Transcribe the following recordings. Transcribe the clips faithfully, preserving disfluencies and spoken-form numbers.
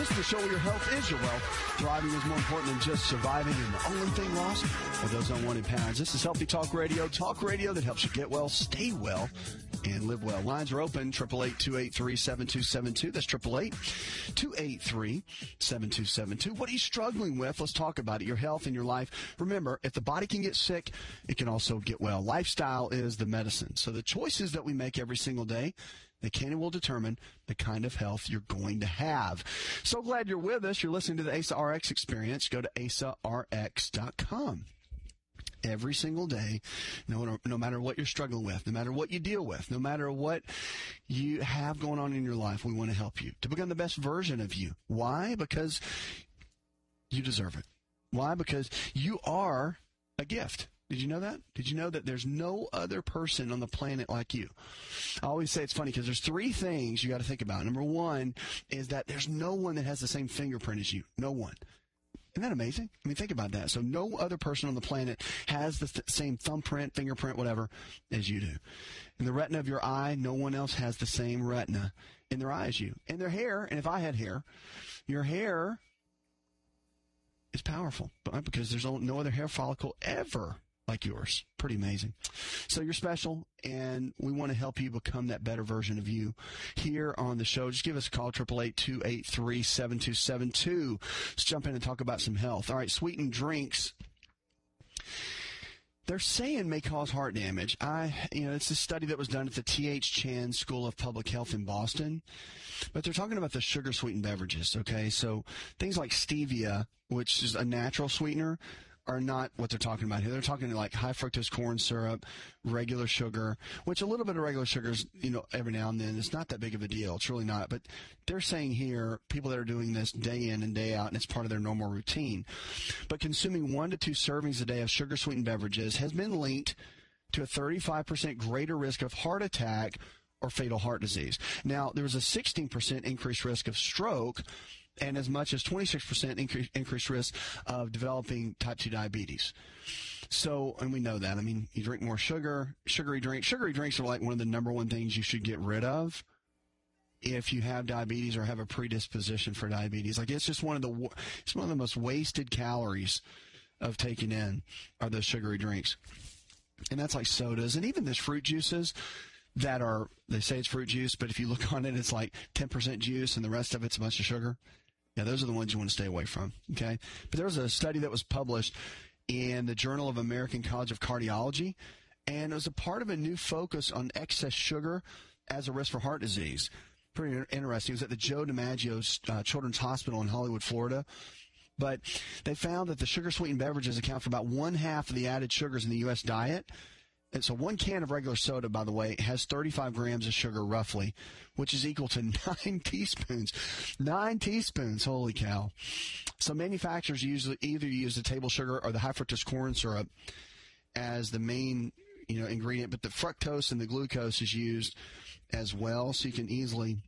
Lost, the show where your health is your wealth. Thriving is more important than just surviving, and the only thing lost are those unwanted pounds. This is Healthy Talk Radio, talk radio that helps you get well, stay well, and live well. Lines are open, eight eight eight, two eight three, seven two seven two. That's eight eight eight, two eight three, seven two seven two. What are you struggling with? Let's talk about it. Your health and your life. Remember, if the body can get sick, it can also get well. Lifestyle is the medicine. So the choices that we make every single day, they can and will determine the kind of health you're going to have. So glad you're with us. You're listening to the A S A R X Experience. Go to A S A R X dot com. Every single day, no, no matter what you're struggling with, no matter what you deal with, no matter what you have going on in your life, we want to help you to become the best version of you. Why? Because you deserve it. Why? Because you are a gift. Did you know that? Did you know that there's no other person on the planet like you? I always say it's funny because there's three things you got to think about. Number one is that there's no one that has the same fingerprint as you. No one. Isn't that amazing? I mean, think about that. So no other person on the planet has the th- same thumbprint, fingerprint, whatever, as you do. In the retina of your eye, no one else has the same retina in their eye as you. In their hair, and if I had hair, your hair is powerful, but because there's no other hair follicle ever like yours. Pretty amazing. So you're special, and we want to help you become that better version of you here on the show. Just give us a call, eight eight eight, two eight three, seven two seven two. Let's jump in and talk about some health. All right, sweetened drinks, they're saying may cause heart damage. I, you know, it's a study that was done at the T H Chan School of Public Health in Boston, but they're talking about the sugar sweetened beverages. Okay, so things like stevia, which is a natural sweetener, are not what they're talking about here. They're talking like high fructose corn syrup, regular sugar, which a little bit of regular sugar is, you know, every now and then. It's not that big of a deal. It's really not. But they're saying here, people that are doing this day in and day out, and it's part of their normal routine. But consuming one to two servings a day of sugar-sweetened beverages has been linked to a thirty-five percent greater risk of heart attack or fatal heart disease. Now, there was a sixteen percent increased risk of stroke and as much as twenty-six percent increase, increased risk of developing type two diabetes. So, and we know that. I mean, you drink more sugar, sugary drinks. Sugary drinks are like one of the number one things you should get rid of if you have diabetes or have a predisposition for diabetes. Like, it's just one of the, it's one of the most wasted calories of taking in are those sugary drinks. And that's like sodas and even those fruit juices that are, they say it's fruit juice, but if you look on it, it's like ten percent juice and the rest of it's a bunch of sugar. Yeah, those are the ones you want to stay away from, okay? But there was a study that was published in the Journal of American College of Cardiology, and it was a part of a new focus on excess sugar as a risk for heart disease. Pretty interesting. It was at the Joe DiMaggio uh, Children's Hospital in Hollywood, Florida. But they found that the sugar-sweetened beverages account for about one half of the added sugars in the U S diet. And so one can of regular soda, by the way, has thirty-five grams of sugar roughly, which is equal to nine teaspoons. Nine teaspoons, holy cow. So manufacturers usually either use the table sugar or the high fructose corn syrup as the main, you know, ingredient, but the fructose and the glucose is used as well, so you can easily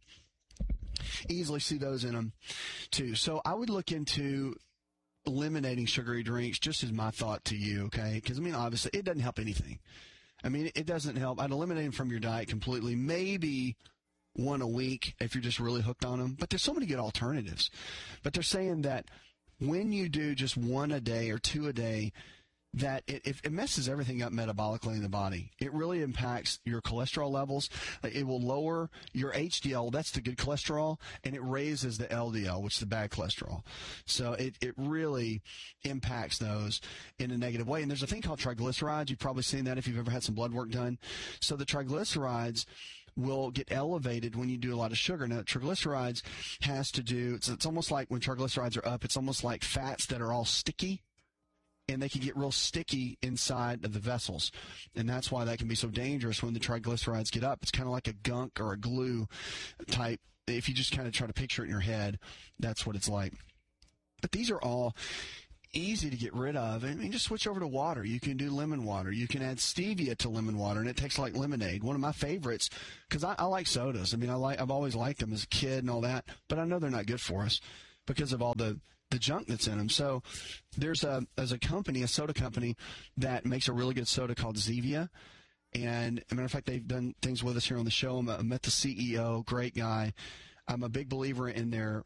easily see those in them too. So I would look into eliminating sugary drinks, just as my thought to you, okay? Because, I mean, obviously, it doesn't help anything. I mean, it doesn't help. I'd eliminate them from your diet completely, maybe one a week if you're just really hooked on them. But there's so many good alternatives. But they're saying that when you do just one a day or two a day, that it, it messes everything up metabolically in the body. It really impacts your cholesterol levels. It will lower your H D L, that's the good cholesterol, and it raises the L D L, which is the bad cholesterol. So it, it really impacts those in a negative way. And there's a thing called triglycerides. You've probably seen that if you've ever had some blood work done. So the triglycerides will get elevated when you do a lot of sugar. Now, triglycerides has to do, it's, it's almost like when triglycerides are up, it's almost like fats that are all sticky. And they can get real sticky inside of the vessels. And that's why that can be so dangerous when the triglycerides get up. It's kind of like a gunk or a glue type. If you just kind of try to picture it in your head, that's what it's like. But these are all easy to get rid of. I mean, just switch over to water. You can do lemon water. You can add stevia to lemon water, and it tastes like lemonade. One of my favorites, because I, I like sodas. I mean, I like, I've always liked them as a kid and all that, but I know they're not good for us because of all the the junk that's in them. So there's a, there's a company, a soda company, that makes a really good soda called Zevia. And, as a matter of fact, they've done things with us here on the show. I met the C E O, great guy. I'm a big believer in their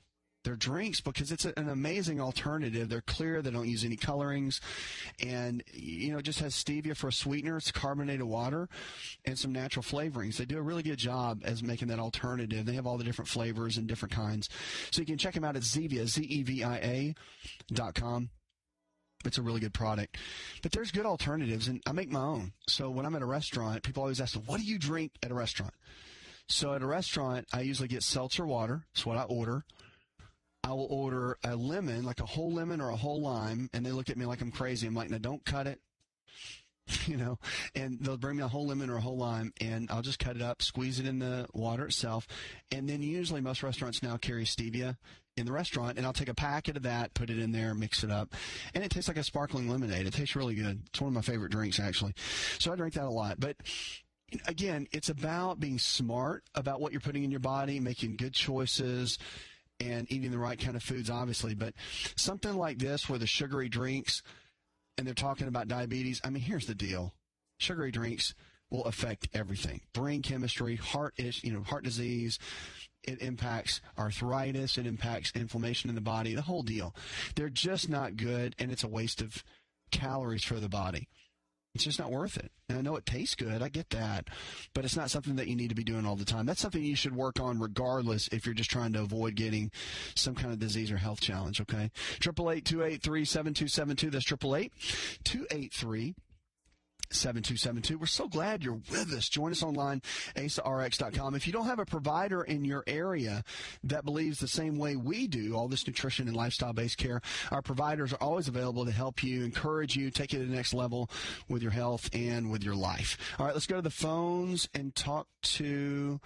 their drinks because it's a, an amazing alternative. They're clear. They don't use any colorings. And, you know, it just has stevia for a sweetener. It's carbonated water and some natural flavorings. They do a really good job as making that alternative. They have all the different flavors and different kinds. So you can check them out at Zevia, Z E V I A dot com. It's a really good product. But there's good alternatives, and I make my own. So when I'm at a restaurant, people always ask, what do you drink at a restaurant? So at a restaurant, I usually get seltzer water. That's what I order. I will order a lemon, like a whole lemon or a whole lime, and they look at me like I'm crazy. I'm like, no, don't cut it, you know, and they'll bring me a whole lemon or a whole lime, and I'll just cut it up, squeeze it in the water itself, and then usually most restaurants now carry stevia in the restaurant, and I'll take a packet of that, put it in there, mix it up, and it tastes like a sparkling lemonade. It tastes really good. It's one of my favorite drinks, actually. So I drink that a lot, but again, it's about being smart about what you're putting in your body, making good choices, and eating the right kind of foods, obviously. But something like this where the sugary drinks, and they're talking about diabetes, I mean, here's the deal. Sugary drinks will affect everything. Brain chemistry, heart is, you know, heart disease. It impacts arthritis. It impacts inflammation in the body, the whole deal. They're just not good, and it's a waste of calories for the body. It's just not worth it. And I know it tastes good. I get that. But it's not something that you need to be doing all the time. That's something you should work on regardless if you're just trying to avoid getting some kind of disease or health challenge, okay? eight eight eight, two eight three, seven two seven two. That's eight eight eight, two eight three, seven two seven two. We're so glad you're with us. Join us online, A S A R X dot com. If you don't have a provider in your area that believes the same way we do, all this nutrition and lifestyle-based care, our providers are always available to help you, encourage you, take you to the next level with your health and with your life. All right, let's go to the phones and talk to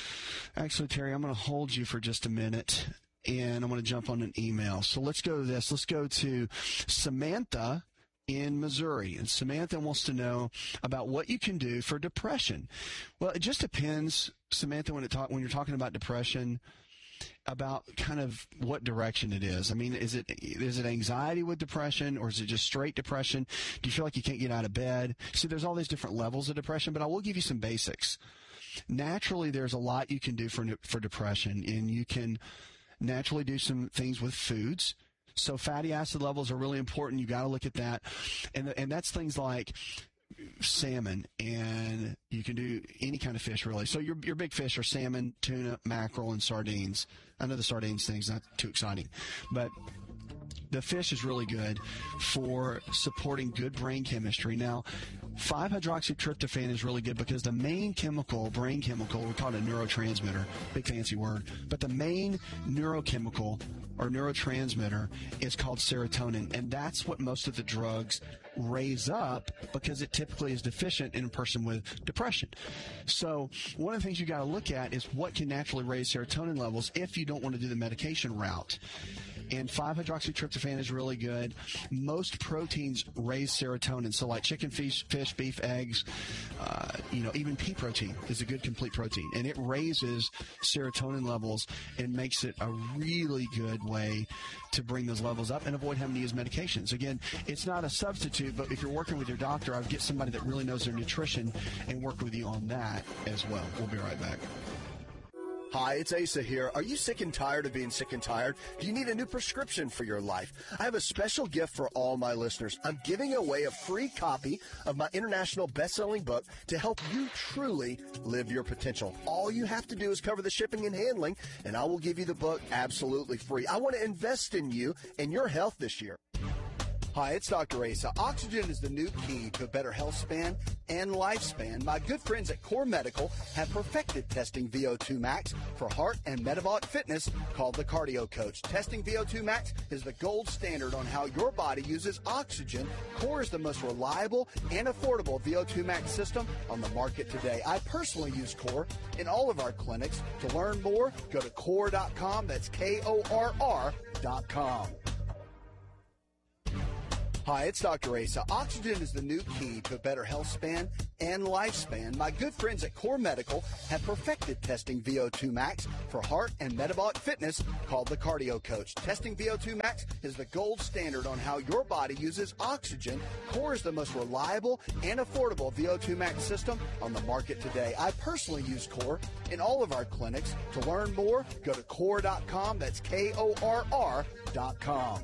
– actually, Terry, I'm going to hold you for just a minute, and I'm going to jump on an email. So let's go to this. Let's go to Samantha in Missouri. And Samantha wants to know about what you can do for depression. Well, it just depends, Samantha, when it talk, when you're talking about depression, about kind of what direction it is. I mean, is it is it anxiety with depression, or is it just straight depression? Do you feel like you can't get out of bed? See, there's all these different levels of depression, but I will give you some basics. Naturally, there's a lot you can do for for depression, and you can naturally do some things with foods. So fatty acid levels are really important. You got to look at that. And and that's things like salmon, and you can do any kind of fish, really. So your your big fish are salmon, tuna, mackerel, and sardines. I know the sardines thing's not too exciting, but the fish is really good for supporting good brain chemistry. Now, five hydroxytryptophan is really good because the main chemical, brain chemical, we call it a neurotransmitter, big fancy word, but the main neurochemical or neurotransmitter is called serotonin, and that's what most of the drugs raise up because it typically is deficient in a person with depression. So one of the things you got to look at is what can naturally raise serotonin levels if you don't want to do the medication route. And five hydroxytryptophan is really good. Most proteins raise serotonin. So like chicken, fish, fish beef, eggs, uh, you know, even pea protein is a good complete protein. And it raises serotonin levels and makes it a really good way to bring those levels up and avoid having to use medications. Again, it's not a substitute, but if you're working with your doctor, I would get somebody that really knows their nutrition and work with you on that as well. We'll be right back. Hi, it's Asa here. Are you sick and tired of being sick and tired? Do you need a new prescription for your life? I have a special gift for all my listeners. I'm giving away a free copy of my international best-selling book to help you truly live your potential. All you have to do is cover the shipping and handling, and I will give you the book absolutely free. I want to invest in you and your health this year. Hi, it's Doctor Asa. Oxygen is the new key to a better health span and lifespan. My good friends at Core Medical have perfected testing V O two max for heart and metabolic fitness called the Cardio Coach. Testing V O two max is the gold standard on how your body uses oxygen. Core is the most reliable and affordable V O two max system on the market today. I personally use Core in all of our clinics. To learn more, go to core dot com. That's K O R R dot com. Hi, it's Doctor Asa. Oxygen is the new key to a better health span and lifespan. My good friends at Core Medical have perfected testing V O two max for heart and metabolic fitness called the Cardio Coach. Testing V O two max is the gold standard on how your body uses oxygen. Core is the most reliable and affordable V O two max system on the market today. I personally use Core in all of our clinics. To learn more, go to core dot com. That's K O R R dot com.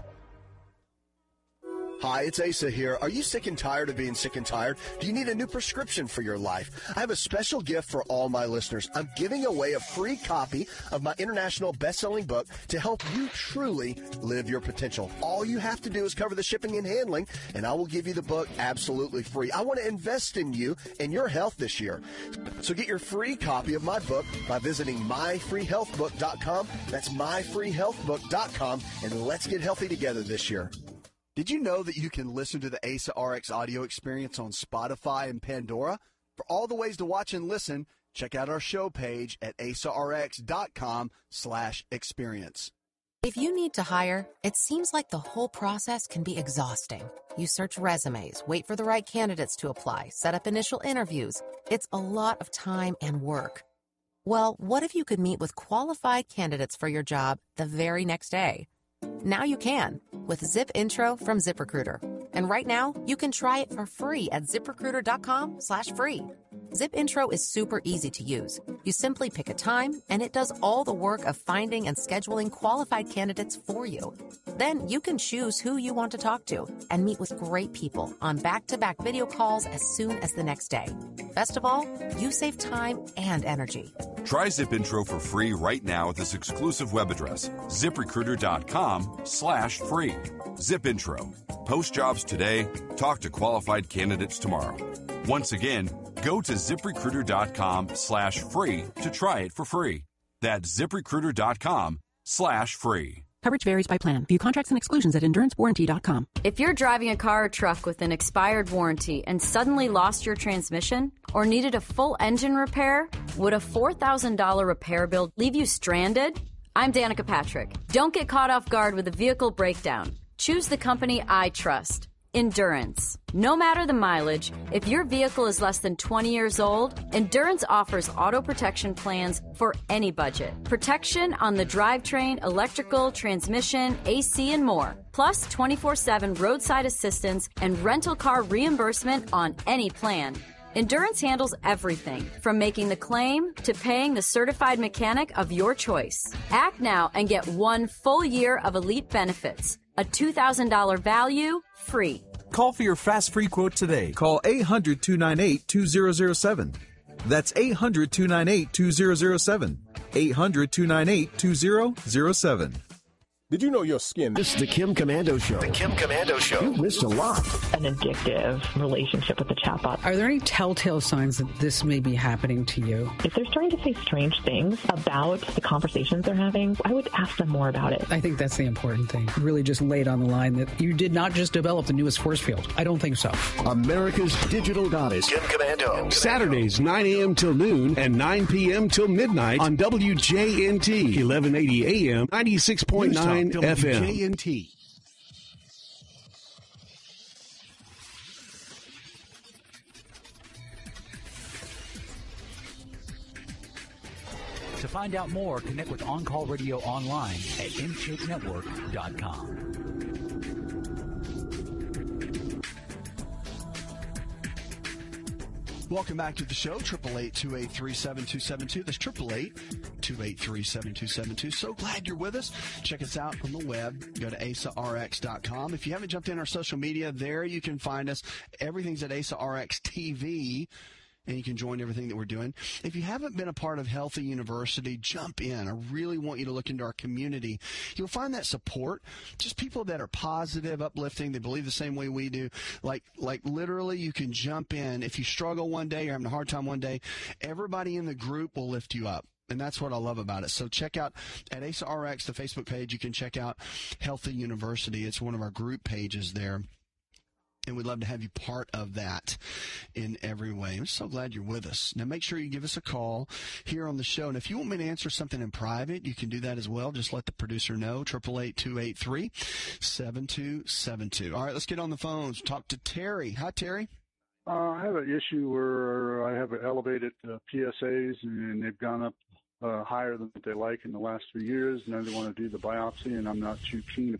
Hi, it's Asa here. Are you sick and tired of being sick and tired? Do you need a new prescription for your life? I have a special gift for all my listeners. I'm giving away a free copy of my international best-selling book to help you truly live your potential. All you have to do is cover the shipping and handling, and I will give you the book absolutely free. I want to invest in you and your health this year. So get your free copy of my book by visiting my free health book dot com. That's my free health book dot com, and let's get healthy together this year. Did you know that you can listen to the Asa R X audio experience on Spotify and Pandora? For all the ways to watch and listen, check out our show page at asa r x dot com slash experience. If you need to hire, it seems like the whole process can be exhausting. You search resumes, wait for the right candidates to apply, set up initial interviews. It's a lot of time and work. Well, what if you could meet with qualified candidates for your job the very next day? Now you can with Zip Intro from ZipRecruiter. And right now, you can try it for free at zip recruiter dot com slash free. Zip Intro is super easy to use. You simply pick a time, and it does all the work of finding and scheduling qualified candidates for you. Then you can choose who you want to talk to and meet with great people on back-to-back video calls as soon as the next day. Best of all, you save time and energy. Try Zip Intro for free right now at this exclusive web address, zip recruiter dot com slash free. Zip Intro. Post jobs today. Talk to qualified candidates tomorrow. Once again, go to zip recruiter dot com slash free to try it for free. That's zip recruiter dot com slash free. Coverage varies by plan. View contracts and exclusions at endurance warranty dot com. If you're driving a car or truck with an expired warranty and suddenly lost your transmission or needed a full engine repair, would a four thousand dollars repair bill leave you stranded? I'm Danica Patrick. Don't get caught off guard with a vehicle breakdown. Choose the company I trust. Endurance. No matter the mileage, if your vehicle is less than twenty years old, Endurance offers auto protection plans for any budget. Protection on the drivetrain, electrical, transmission, A C, and more. Plus twenty-four seven roadside assistance and rental car reimbursement on any plan. Endurance handles everything from making the claim to paying the certified mechanic of your choice. Act now and get one full year of elite benefits. A two thousand dollars value, free. Call for your fast free quote today. Call eight hundred, two nine eight, two zero zero seven. That's eight hundred, two nine eight, two zero zero seven. eight hundred, two nine eight, two zero zero seven. Did you know your skin? This is the Kim Commando Show. The Kim Commando Show. You've missed a lot. An addictive relationship with the chatbot. Are there any telltale signs that this may be happening to you? If they're starting to say strange things about the conversations they're having, I would ask them more about it. I think that's the important thing. Really just laid on the line that you did not just develop the newest force field. I don't think so. America's digital goddess. Kim Commando. Saturdays, nine a.m. till noon and nine p.m. till midnight on W J N T, eleven eighty A M, ninety-six point nine F M. W J N T. To find out more, connect with On Call Radio online at in shape network dot com. Welcome back to the show, eight eight eight, two eight three, seven two seven two. That's eight eight eight, two eight three, seven two seven two. So glad you're with us. Check us out on the web. Go to asa r x dot com. If you haven't jumped in our social media, there you can find us. Everything's at Asa R X T V. And you can join everything that we're doing. If you haven't been a part of Healthy University, jump in. I really want you to look into our community. You'll find that support, just people that are positive, uplifting, they believe the same way we do. Like, like literally you can jump in. If you struggle one day, you're having a hard time one day, everybody in the group will lift you up. And that's what I love about it. So check out at Asa R X, the Facebook page. You can check out Healthy University. It's one of our group pages there. And we'd love to have you part of that in every way. I'm so glad you're with us. Now, make sure you give us a call here on the show. And if you want me to answer something in private, you can do that as well. Just let the producer know, eight eight eight, two eight three, seven two seven two. All right, let's get on the phones. Talk to Terry. Hi, Terry. Uh, I have an issue where I have elevated uh, P S As, and they've gone up uh, higher than what they like in the last few years, and I want to do the biopsy, and I'm not too keen